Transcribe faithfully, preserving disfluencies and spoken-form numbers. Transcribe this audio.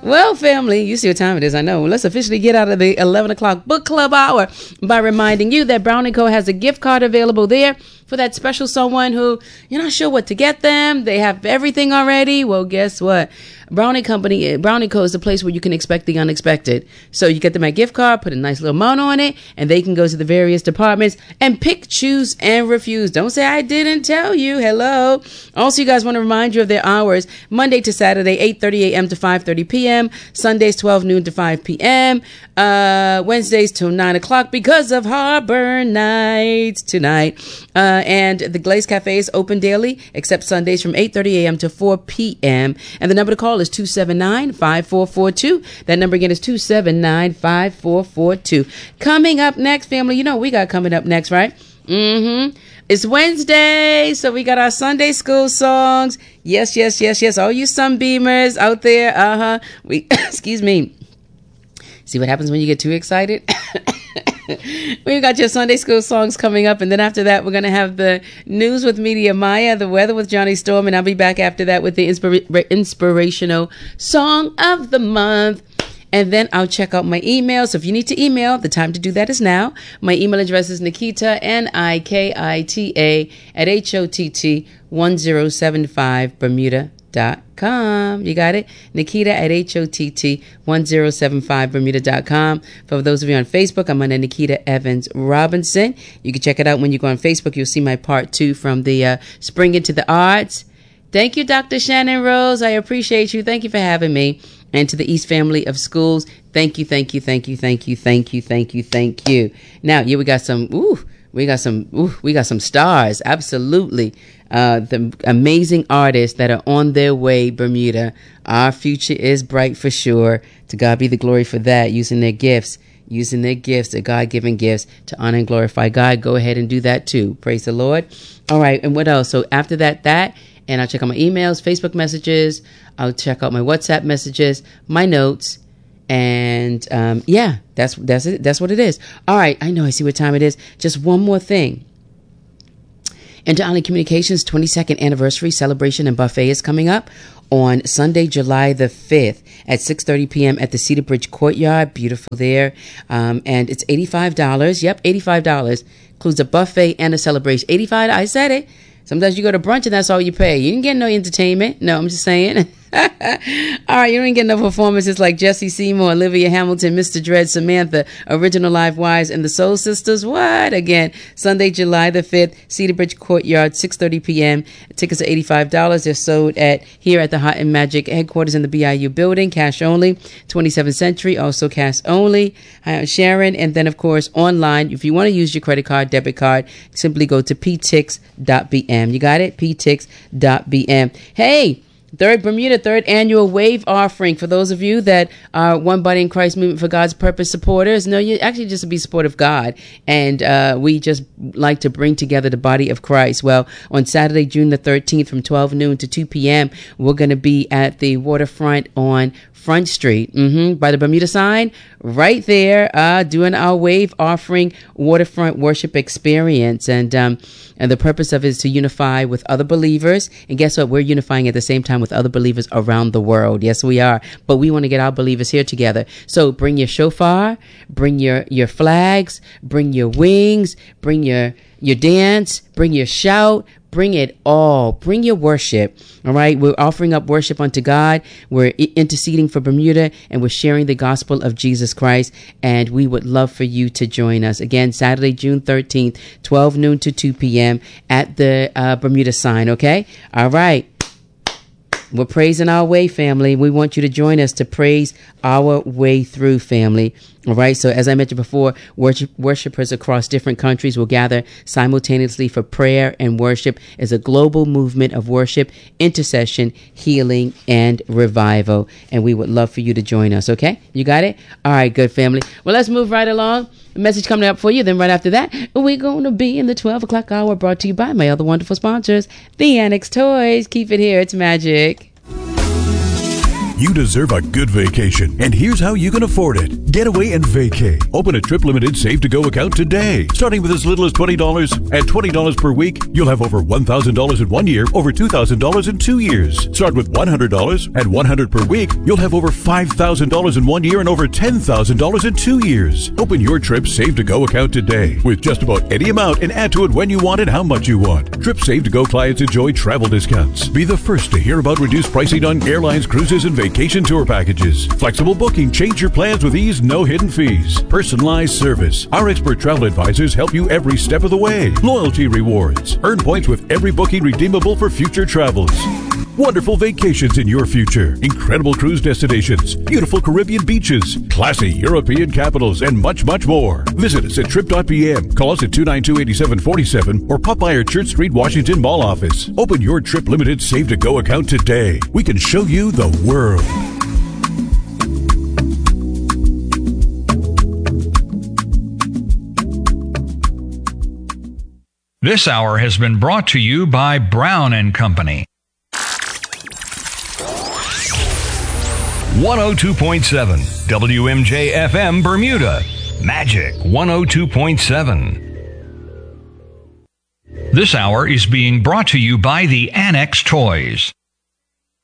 Well, family, you see what time it is. I know. Well, let's officially get out of the eleven o'clock book club hour by reminding you that Brown and Co. has a gift card available there for that special someone who you're not sure what to get them. They have everything already. Well, guess what? Brown and Company, Brown and Co. is the place where you can expect the unexpected. So you get them a gift card, put a nice little amount on it, and they can go to the various departments and pick, choose, and refuse. Don't say I didn't tell you. Hello. Also, you guys want to remind you of their hours. Monday to Saturday, eight thirty a.m. to five thirty p.m. Sundays, twelve noon to five p.m. Uh, Wednesdays till nine o'clock because of Harbor Night tonight. Uh, and the Glaze Cafe is open daily, except Sundays from eight thirty a.m. to four p.m. And the number to call is two seven nine, five four four two. That number again is two seven nine, five four four two. Coming up next, family, you know what we got coming up next, right? Mm-hmm. It's Wednesday, so we got our Sunday school songs. Yes, yes, yes, yes. All you sunbeamers out there, uh-huh. We, excuse me. See what happens when you get too excited? We got your Sunday school songs coming up, and then after that, we're going to have the news with Media Maya, the weather with Johnny Storm, and I'll be back after that with the inspira- inspirational song of the month. And then I'll check out my email. So if you need to email, the time to do that is now. My email address is Nikita, N I K I T A, at H O T T one zero seven five Bermuda dot com. You got it? Nikita at H O T T one zero seven five Bermuda dot com. For those of you on Facebook, I'm under Nikita Evans Robinson. You can check it out when you go on Facebook. You'll see my part two from the uh, Spring into the Arts. Thank you, Doctor Shannon Rose. I appreciate you. Thank you for having me. And to the East family of schools, thank you, thank you, thank you, thank you, thank you, thank you, thank you. Now, yeah, we got some, ooh, we got some, ooh, we got some stars. Absolutely. Uh, the amazing artists that are on their way, Bermuda. Our future is bright for sure. To God be the glory for that, using their gifts, using their gifts, their God-given gifts to honor and glorify God. Go ahead and do that too. Praise the Lord. All right. And what else? So after that, that, and I'll check out my emails, Facebook messages. I'll check out my WhatsApp messages, my notes, and um, yeah, that's that's it. That's what it is. All right, I know. I see what time it is. Just one more thing. Inter-Island Communications twenty-second anniversary celebration and buffet is coming up on Sunday, July the fifth at six thirty p.m. at the Cedar Bridge Courtyard. Beautiful there. Um, and it's eighty-five dollars. Yep, eighty-five dollars. Includes a buffet and a celebration. eighty-five dollars. I said it. Sometimes you go to brunch and that's all you pay. You didn't get no entertainment. No, I'm just saying. All right, you don't get no performances like Jesse Seymour, Olivia Hamilton, Mister Dredd, Samantha, Original Live Wives, and the Soul Sisters. What? Again, Sunday, July the fifth, Cedar Bridge Courtyard, six thirty p.m. Tickets are eighty-five dollars. They're sold at here at the Hot and Magic headquarters in the B I U building. Cash only. twenty-seventh Century, also cash only. Hi, I'm Sharon. And then, of course, online, if you want to use your credit card, debit card, simply go to p tix dot b m. You got it? p tix dot b m. Hey! Third Bermuda, third annual wave offering. For those of you that are One Body in Christ Movement for God's Purpose supporters, no, you actually just to be supportive of God. And uh, we just like to bring together the body of Christ. Well, on Saturday, June the thirteenth from twelve noon to two p.m., we're going to be at the waterfront on Front Street, mm-hmm, by the Bermuda sign, right there, uh, doing our wave offering waterfront worship experience. And um, and the purpose of it is to unify with other believers. And guess what? We're unifying at the same time with other believers around the world. Yes, we are. But we want to get our believers here together. So bring your shofar, bring your, your flags, bring your wings, bring your, your dance, bring your shout, bring it all. Bring your worship. All right. We're offering up worship unto God. We're interceding for Bermuda, and we're sharing the gospel of Jesus Christ. And we would love for you to join us again, Saturday, June thirteenth, twelve noon to two p.m. at the uh, Bermuda sign. OK. All right. We're praising our way, family. We want you to join us to praise our way through, family. All right. So as I mentioned before, worship, worshipers across different countries will gather simultaneously for prayer and worship as a global movement of worship, intercession, healing, and revival. And we would love for you to join us. OK, you got it. All right. Good, family. Well, let's move right along. A message coming up for you. Then right after that, we're going to be in the twelve o'clock hour, brought to you by my other wonderful sponsors, the Annex Toys. Keep it here. It's magic. You deserve a good vacation, and here's how you can afford it. Getaway and Vacay. Open a Trip Limited Save to Go account today. Starting with as little as twenty dollars. At twenty dollars per week, you'll have over one thousand dollars in one year, over two thousand dollars in two years. Start with one hundred dollars. At one hundred dollars per week, you'll have over five thousand dollars in one year and over ten thousand dollars in two years. Open your Trip Save to Go account today with just about any amount and add to it when you want and how much you want. Trip Save to Go clients enjoy travel discounts. Be the first to hear about reduced pricing on airlines, cruises, and vacation tour packages. Flexible booking. Change your plans with ease, no hidden fees. Personalized service. Our expert travel advisors help you every step of the way. Loyalty rewards. Earn points with every booking redeemable for future travels. Wonderful vacations in your future. Incredible cruise destinations, beautiful Caribbean beaches, classy European capitals, and much, much more. Visit us at trip dot p m. Call us at two nine two, eight seven four seven or pop by our Church Street, Washington Mall office. Open your Trip Limited Save to Go account today. We can show you the world. This hour has been brought to you by Brown and Company. one oh two point seven W M J F M Bermuda. Magic one oh two point seven. This hour is being brought to you by the Annex Toys.